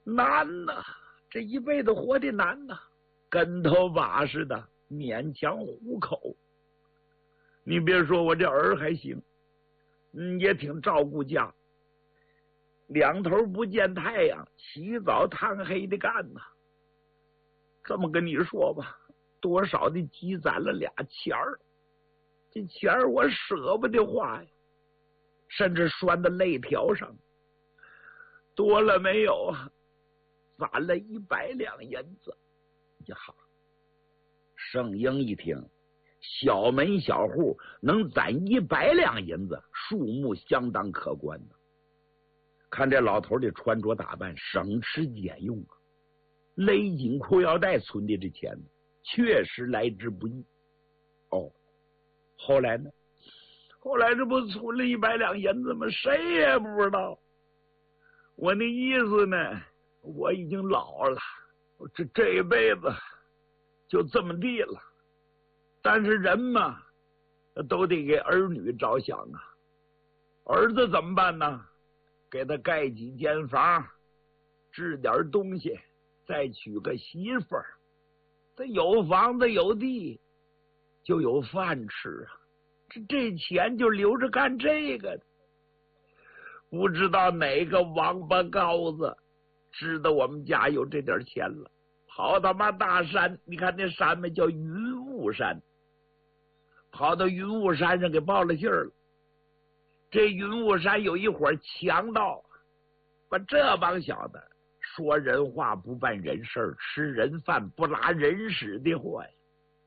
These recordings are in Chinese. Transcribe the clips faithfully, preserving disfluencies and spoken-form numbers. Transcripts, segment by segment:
难呐，这一辈子活的难呐，跟头瓦似的，勉强糊口。你别说我这儿还行，嗯，也挺照顾家，两头不见太阳，起早贪黑的干呐。这么跟你说吧，多少的积攒了俩钱儿，这钱儿我舍不得花呀，甚至拴在肋条上。多了没有啊？攒了一百两银子呀！圣英一听，小门小户能攒一百两银子，数目相当可观的。看这老头的穿着打扮，省吃俭用啊，勒紧裤腰带存的这钱确实来之不易。哦，后来呢？后来这不存了一百两银子吗？谁也不知道。我那意思呢，我已经老了，这这一辈子就这么地了。但是人嘛，都得给儿女着想啊。儿子怎么办呢？给他盖几间房，置点东西，再娶个媳妇儿。他有房子有地，就有饭吃啊。这这钱就留着干这个的。不知道哪个王八羔子知道我们家有这点钱了，跑他妈大山，你看那山嘛叫云雾山，跑到云雾山上给报了信儿了。这云雾山有一伙强盗，把这帮小子说人话不办人事，吃人饭不拉人屎的货呀，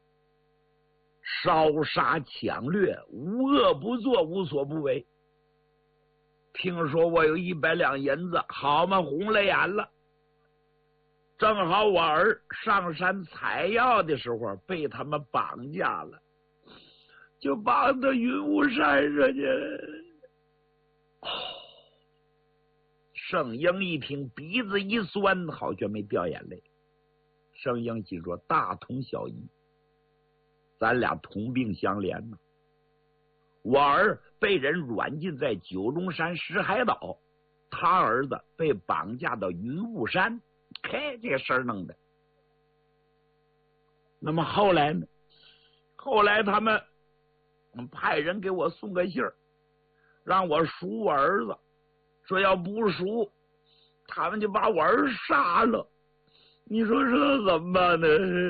烧杀抢掠，无恶不作，无所不为。听说我有一百两银子，好嘛，红了眼了。正好我儿上山采药的时候被他们绑架了，就绑到云雾山上去。哦，圣英一听，鼻子一酸，好像没掉眼泪。圣英心说：大同小异，咱俩同病相怜呢。我儿被人软禁在九龙山石海岛，他儿子被绑架到云雾山，嘿，这事儿弄的。那么后来呢？后来他们派人给我送个信儿，让我赎我儿子，说要不赎，他们就把我儿杀了。你说这怎么办呢？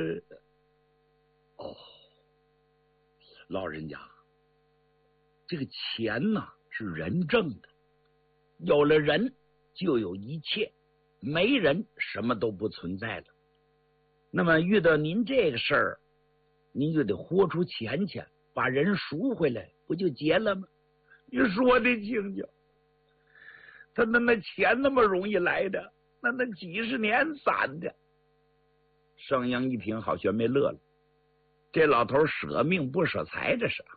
哦，老人家，这个钱呢是人挣的，有了人就有一切，没人什么都不存在了。那么遇到您这个事儿，您就得豁出钱去，把人赎回来，不就结了吗？你说的清楚，他那那钱那么容易来的，那那几十年攒的。圣英一听，好学妹乐了，这老头舍命不舍财，这是。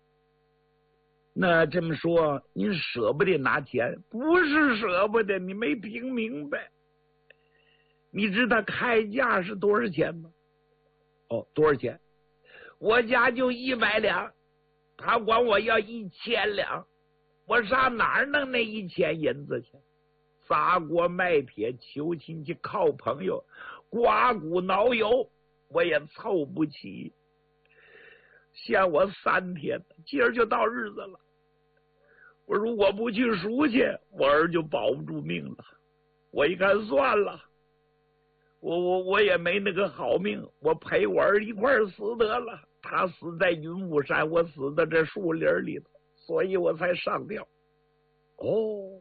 那这么说，您舍不得拿钱？不是舍不得，你没听明白。你知道开价是多少钱吗？哦，多少钱？我家就一百两，他管我要一千两，我上哪儿弄那一千银子去？砸锅卖铁求亲戚靠朋友，刮骨挠油我也凑不齐。限我三天，今儿就到日子了。我如果不去赎去，我儿就保不住命了。我一看算了，我我我也没那个好命，我陪我儿一块儿死得了。他死在云雾山，我死在这树林里头，所以我才上吊。哦，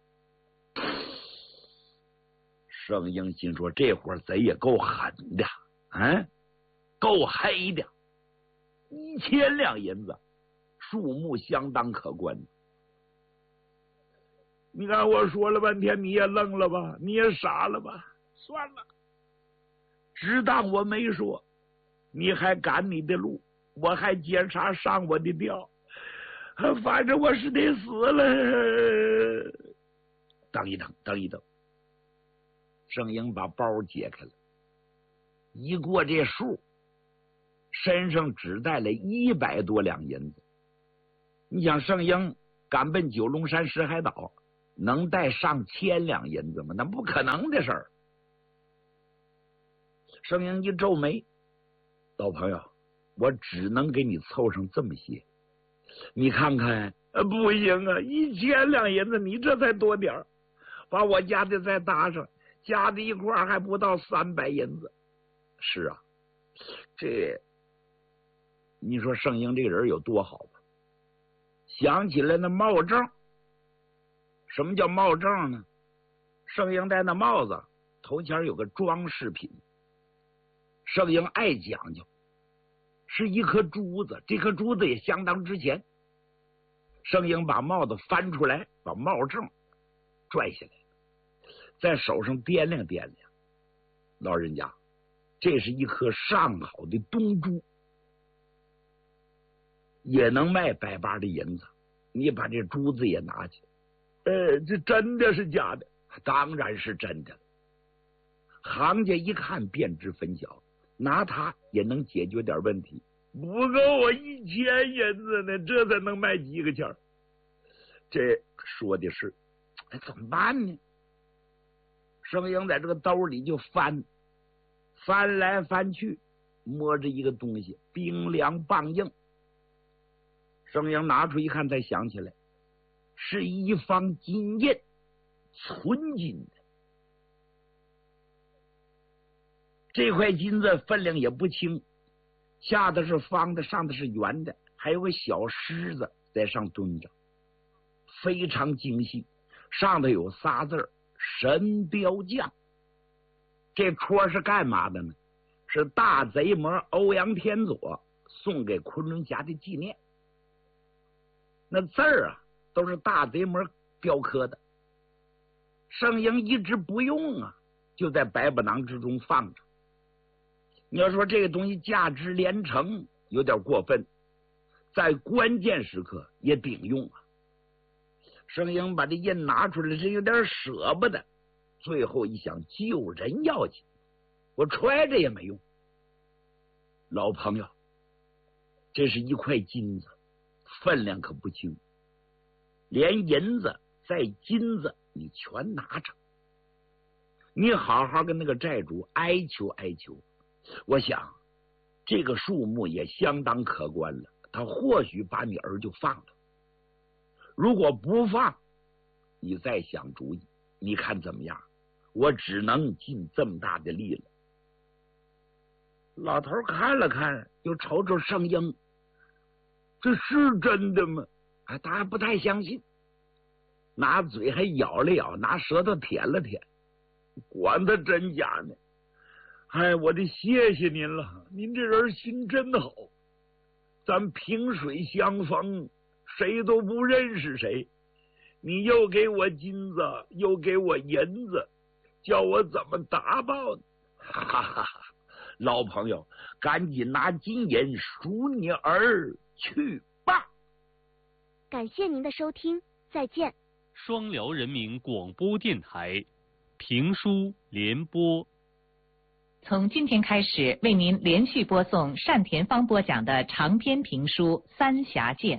圣英心说，这伙贼也够狠的，啊，够黑的。一千两银子，数目相当可观。你看我说了半天，你也愣了吧？你也傻了吧？算了，只当我没说。你还赶你的路，我还接茬上我的吊，反正我是得死了。等一等，等一等。圣英把包解开了，一过这数，身上只带了一百多两银子。你想，圣英赶奔九龙山石海岛， 能带上千两银子吗？那不可能的事儿。盛英一皱眉，老朋友，我只能给你凑上这么些，你看看。呃，不行啊，一千两银子，你这才多点儿，把我家的再搭上，加在一块儿还不到三百银子。是啊，这你说盛英这个人有多好吧？想起来那帽正，什么叫帽正呢？盛英戴那帽子头前有个装饰品，盛英爱讲究，是一颗珠子，这颗珠子也相当值钱。盛英把帽子翻出来，把帽正拽下来，在手上掂量掂量。老人家，这是一颗上好的东珠，也能卖百八的银子。你把这珠子也拿去。呃，这真的是假的？当然是真的。行家一看便知分晓，拿它也能解决点问题。不够我一千银子呢，这才能卖几个钱儿？这说的是，哎，怎么办呢？盛英在这个兜里就翻，翻来翻去，摸着一个东西，冰凉棒硬。盛英拿出一看，才想起来，是一方金印，纯金的。这块金子分量也不轻。下的是方的，上的是圆的，还有个小狮子在上蹲着，非常精细。上头有仨字儿神雕匠。这戳是干嘛的呢？是大贼魔欧阳天佐送给昆仑侠的纪念。那字儿啊，都是大贼魔雕刻的。盛英一直不用啊，就在百宝囊之中放着。你要说这个东西价值连城，有点过分，在关键时刻也顶用啊。盛英把这印拿出来，是有点舍不得，最后一想，救人要紧，我揣着也没用。老朋友，这是一块金子，分量可不轻，连银子再金子你全拿着，你好好跟那个债主哀求哀求。我想这个数目也相当可观了，他或许把你儿就放了。如果不放，你再想主意，你看怎么样？我只能尽这么大的力了。老头看了看，又瞅瞅盛英，这是真的吗？哎，他还不太相信，拿嘴还咬了咬，拿舌头舔了舔，管他真假呢。哎，我得谢谢您了，您这人心真好。咱萍水相逢，谁都不认识谁，你又给我金子，又给我银子，叫我怎么答报呢？哈哈哈哈！老朋友，赶紧拿金银赎你儿去吧。 感谢您的收听，再见。 双辽人民广播电台评书联播。 从今天开始，为您连续播送单田芳播讲的长篇评书《三峡剑》。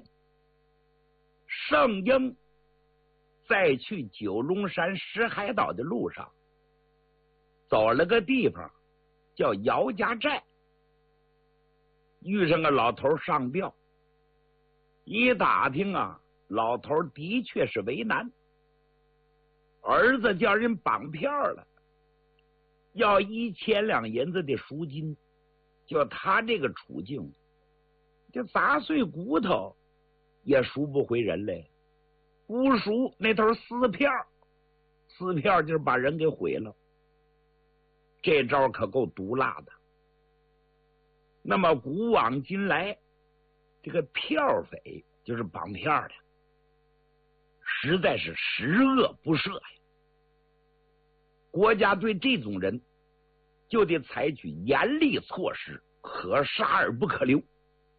盛英在去九龙山石海岛的路上，走了个地方叫姚家寨，遇上个老头上吊。一打听啊，老头的确是为难，儿子叫人绑票了，要一千两银子的赎金。就他这个处境，这砸碎骨头也赎不回人来，不赎那头撕票，撕票就是把人给毁了。这招可够毒辣的。那么古往今来，这个票匪就是绑票的，实在是十恶不赦呀。国家对这种人就得采取严厉措施，可杀而不可留。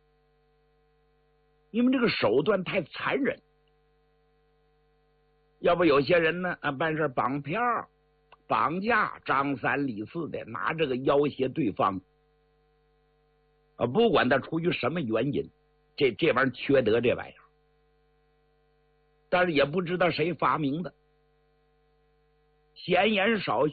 因为这个手段太残忍，要不有些人呢啊办事绑票、绑架，张三李四的拿这个要挟对方啊，不管他出于什么原因，这这玩意儿缺德这玩意儿，但是也不知道谁发明的， 闲言少叙。